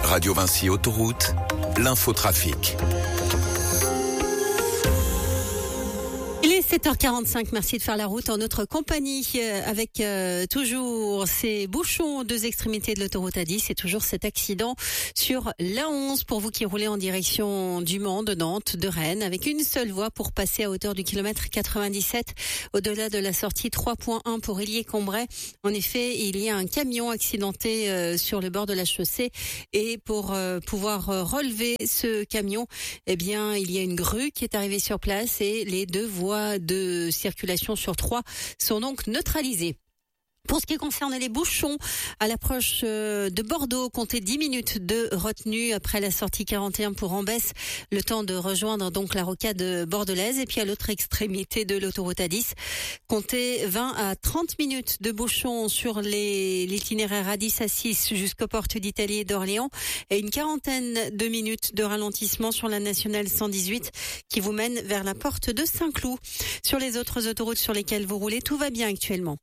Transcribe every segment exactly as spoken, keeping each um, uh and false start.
Radio Vinci Autoroute, l'infotrafic. Il est sept heures quarante-cinq, merci de faire la route en notre compagnie euh, avec euh, toujours ces bouchons aux deux extrémités de l'autoroute A dix et toujours cet accident sur l'A onze pour vous qui roulez en direction du Mans, de Nantes, de Rennes avec une seule voie pour passer à hauteur du kilomètre quatre-vingt-dix-sept au-delà de la sortie trois point un pour Illiers-Combray. En effet, il y a un camion accidenté euh, sur le bord de la chaussée et pour euh, pouvoir euh, relever ce camion, eh bien, il y a une grue qui est arrivée sur place et les deux voies de circulation sur trois sont donc neutralisées. Pour ce qui concerne les bouchons, à l'approche de Bordeaux, comptez dix minutes de retenue après la sortie quarante et un pour Ambès, le temps de rejoindre donc la rocade bordelaise. Et puis à l'autre extrémité de l'autoroute A dix, comptez vingt à trente minutes de bouchons sur les, l'itinéraire A dix à six jusqu'aux portes d'Italie et d'Orléans et une quarantaine de minutes de ralentissement sur la nationale cent dix-huit qui vous mène vers la porte de Saint-Cloud. Sur les autres autoroutes sur lesquelles vous roulez, tout va bien actuellement.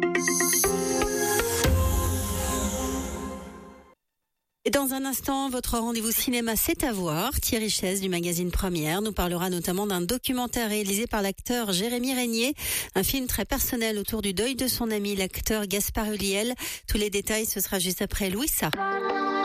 Et dans un instant, votre rendez-vous cinéma, c'est à voir. Thierry Chaise du magazine Première nous parlera notamment d'un documentaire réalisé par l'acteur Jérémy Régnier, un film très personnel autour du deuil de son ami, l'acteur Gaspard Ulliel. Tous les détails, ce sera juste après Louisa.